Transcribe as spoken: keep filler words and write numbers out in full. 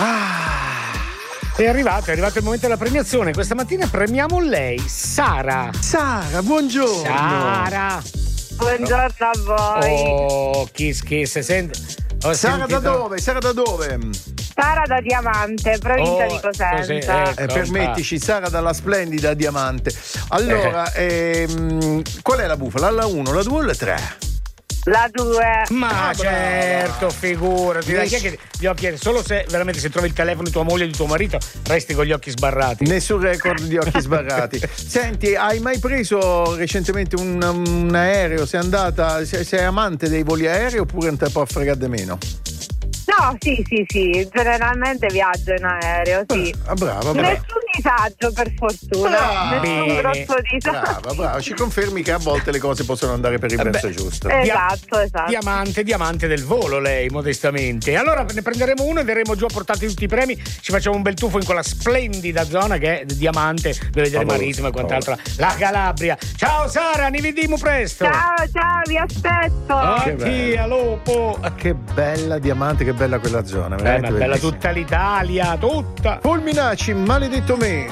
Ah, È arrivato, è arrivato il momento della premiazione. Questa mattina premiamo lei, Sara. Sara, buongiorno. Sara. Buongiorno a voi. Oh, kiss kiss, senti. Ho Sara da sentito- dove? Sara da dove? Sara da Diamante, provincia Oh, di Cosenza. così, Eh, ecco, permettici, Sara dalla splendida Diamante. Allora, ehm, qual è la bufala? La uno, la due o la tre? La due. Ma Ah, certo, figurati. Dai, chi è che gli occhi, solo se veramente se trovi il telefono di tua moglie o di tuo marito, resti con gli occhi sbarrati. Nessun record di occhi sbarrati. Senti, hai mai preso recentemente un, un aereo? Sei andata, sei, sei amante dei voli aerei oppure non te può fregare di meno? No, sì, sì, sì. Generalmente viaggio in aereo, sì. Ah, brava, brava. Nessun disagio, per fortuna. Brava. Nessun Bene. grosso disagio. Brava, brava. Ci confermi che a volte le cose possono andare per il Eh verso beh. giusto. Esatto, esatto. Diamante, diamante del volo lei, modestamente. Allora ne prenderemo uno e verremo giù a portarti tutti i premi. Ci facciamo un bel tuffo in quella splendida zona che è Diamante, dove vedere Favoloso, Marissimo e quant'altro. La Calabria. Ciao Sara, ne vediamo presto. Ciao, ciao, vi aspetto. Ah, Che chi, Lopo. Che bella Diamante, che bella quella zona. Eh, veramente ma bella bellissima. tutta l'Italia, tutta. Fulminacci, maledetto me.